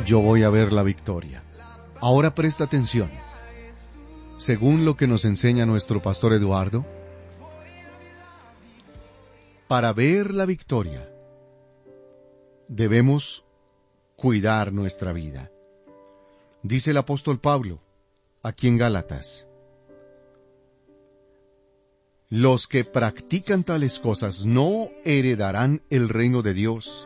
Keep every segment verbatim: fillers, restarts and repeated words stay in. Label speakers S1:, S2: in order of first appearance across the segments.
S1: yo voy a ver la victoria. Ahora presta atención. Según lo que nos enseña nuestro pastor Eduardo, para ver la victoria, debemos cuidar nuestra vida. Dice el apóstol Pablo, aquí en Gálatas, los que practican tales cosas no heredarán el reino de Dios.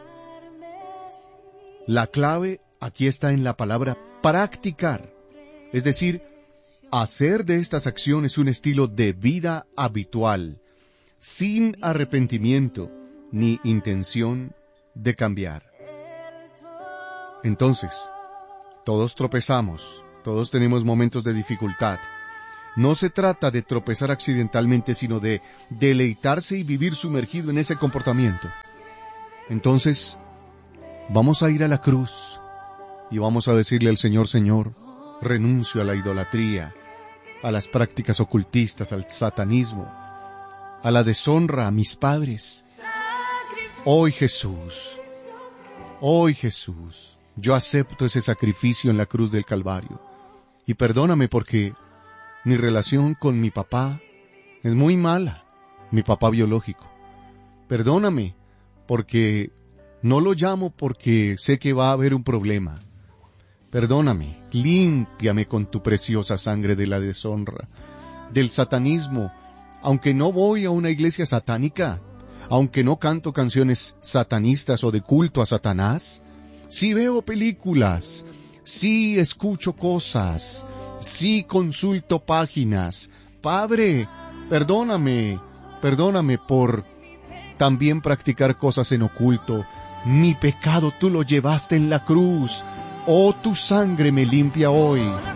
S1: La clave aquí está en la palabra practicar, es decir, hacer de estas acciones un estilo de vida habitual, sin arrepentimiento ni intención de cambiar. Entonces, todos tropezamos, todos tenemos momentos de dificultad. No se trata de tropezar accidentalmente, sino de deleitarse y vivir sumergido en ese comportamiento. Entonces, vamos a ir a la cruz y vamos a decirle al Señor, Señor, renuncio a la idolatría, a las prácticas ocultistas, al satanismo, a la deshonra a mis padres. Hoy Jesús, hoy Jesús, yo acepto ese sacrificio en la cruz del Calvario. Y perdóname porque mi relación con mi papá es muy mala, mi papá biológico. Perdóname porque no lo llamo porque sé que va a haber un problema. Perdóname, límpiame con tu preciosa sangre de la deshonra, del satanismo, aunque no voy a una iglesia satánica, aunque no canto canciones satanistas o de culto a Satanás, sí veo películas, sí escucho cosas, sí consulto páginas. Padre, perdóname, perdóname por también practicar cosas en oculto. Mi pecado tú lo llevaste en la cruz. Oh, tu sangre me limpia hoy.